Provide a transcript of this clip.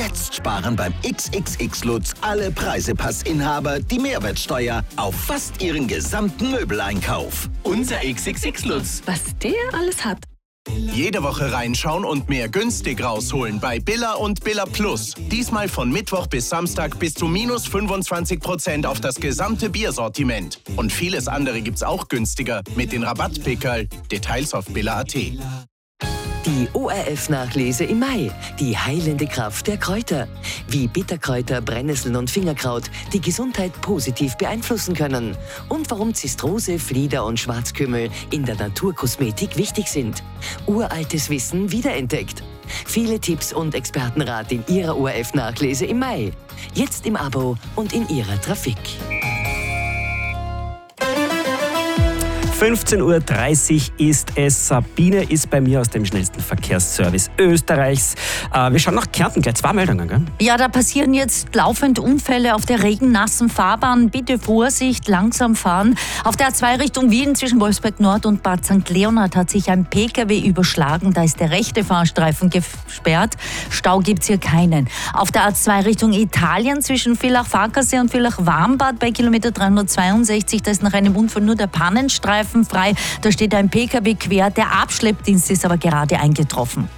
Jetzt sparen beim XXX Lutz alle Preisepassinhaber die Mehrwertsteuer auf fast ihren gesamten Möbeleinkauf. Unser XXX Lutz. Was der alles hat. Jede Woche reinschauen und mehr günstig rausholen bei Billa und Billa Plus. Diesmal von Mittwoch bis Samstag bis zu minus 25% auf das gesamte Biersortiment. Und vieles andere gibt's auch günstiger mit den Rabattpickerl. Details auf billa.at. Die ORF-Nachlese im Mai. Die heilende Kraft der Kräuter. Wie Bitterkräuter, Brennnesseln und Fingerkraut die Gesundheit positiv beeinflussen können. Und warum Zistrose, Flieder und Schwarzkümmel in der Naturkosmetik wichtig sind. Uraltes Wissen wiederentdeckt. Viele Tipps und Expertenrat in Ihrer ORF-Nachlese im Mai. Jetzt im Abo und in Ihrer Trafik. 15.30 Uhr ist es. Sabine ist bei mir aus dem schnellsten Verkehrsservice Österreichs. Wir schauen nach Kärnten, gleich 2 Meldungen, gell? Ja, da passieren jetzt laufend Unfälle auf der regennassen Fahrbahn. Bitte Vorsicht, langsam fahren. Auf der A2 Richtung Wien zwischen Wolfsberg Nord und Bad St. Leonhard hat sich ein Pkw überschlagen. Da ist der rechte Fahrstreifen gesperrt. Stau gibt's hier keinen. Auf der A2 Richtung Italien zwischen Villach-Farkasee und Villach-Warmbad bei Kilometer 362, da ist nach einem Unfall nur der Pannenstreifen frei. Da steht ein Pkw quer. Der Abschleppdienst ist aber gerade eingetroffen.